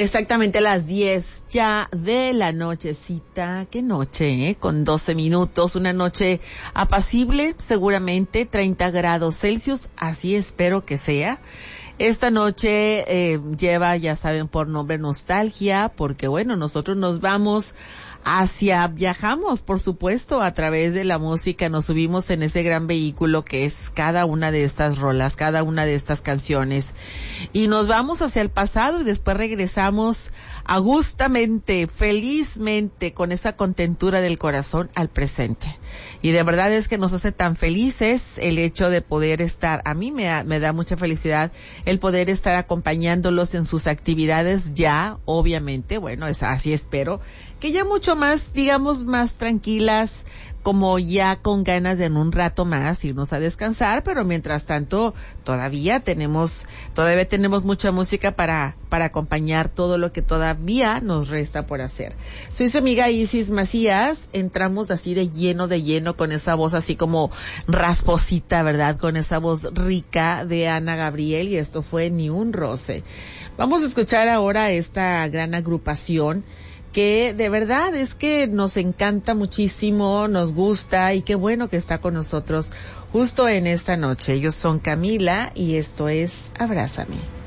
Exactamente a las 10 ya de la nochecita. Qué noche, con 12 minutos. Una noche apacible, seguramente 30 grados Celsius. Así espero que sea. Esta noche lleva, ya saben, por nombre Nostalgia, porque bueno, nosotros nos vamos viajamos, por supuesto, a través de la música, nos subimos en ese gran vehículo que es cada una de estas rolas, cada una de estas canciones, y nos vamos hacia el pasado y después regresamos agustamente, felizmente, con esa contentura del corazón al presente. Y de verdad es que nos hace tan felices el hecho de poder estar, a mí me da mucha felicidad el poder estar acompañándolos en sus actividades ya, obviamente, bueno, es así espero, que ya mucho más, digamos, más tranquilas, como ya con ganas de en un rato más irnos a descansar, pero mientras tanto todavía tenemos mucha música para acompañar todo lo que todavía nos resta por hacer. Soy su amiga Isis Macías, entramos así de lleno con esa voz así como rasposita, ¿verdad? Con esa voz rica de Ana Gabriel, y esto fue Ni un roce. Vamos a escuchar ahora esta gran agrupación que de verdad es que nos encanta muchísimo, nos gusta, y qué bueno que está con nosotros justo en esta noche. Ellos son Camila y esto es Abrázame.